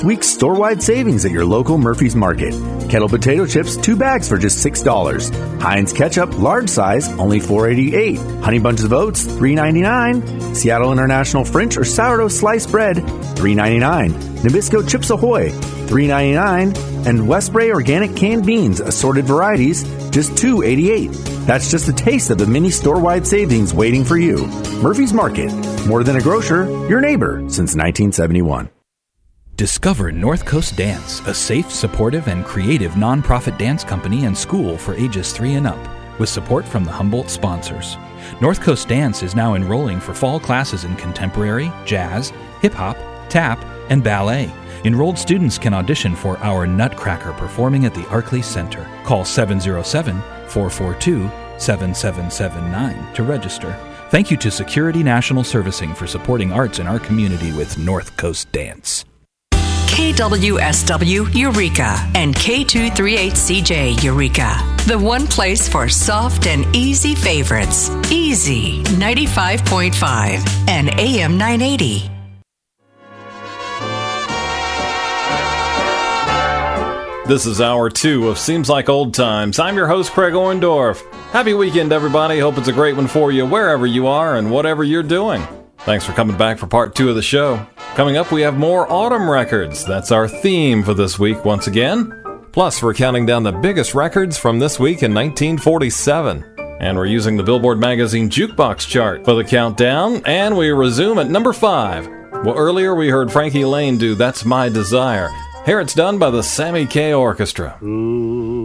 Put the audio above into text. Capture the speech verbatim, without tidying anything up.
this week's store-wide savings at your local Murphy's Market. Kettle potato chips, two bags for just six dollars. Heinz ketchup, large size, only four eighty-eight. Honey Bunches of Oats, three ninety-nine. Seattle International French or sourdough sliced bread, three ninety-nine. Nabisco Chips Ahoy, three ninety-nine. And Westbury Organic Canned Beans, assorted varieties, just two eighty-eight. That's just a taste of the mini store-wide savings waiting for you. Murphy's Market, more than a grocer, your neighbor since nineteen seventy-one. Discover North Coast Dance, a safe, supportive, and creative nonprofit dance company and school for ages three and up, with support from the Humboldt sponsors. North Coast Dance is now enrolling for fall classes in contemporary, jazz, hip-hop, tap, and ballet. Enrolled students can audition for our Nutcracker performing at the Arkley Center. Call seven oh seven, four four two, seven seven seven nine to register. Thank you to Security National Servicing for supporting arts in our community with North Coast Dance. K W S W Eureka and K two thirty-eight C J Eureka. The one place for soft and easy favorites. Easy ninety-five point five and A M nine eighty. This is hour two of Seems Like Old Times. I'm your host, Craig Orndorff. Happy weekend, everybody. Hope it's a great one for you wherever you are and whatever you're doing. Thanks for coming back for part two of the show. Coming up, we have more autumn records. That's our theme for this week once again. Plus, we're counting down the biggest records from this week in nineteen forty-seven. And we're using the Billboard Magazine Jukebox chart for the countdown. And we resume at number five. Well, earlier we heard Frankie Laine do That's My Desire. Here it's done by the Sammy Kaye Orchestra. Ooh.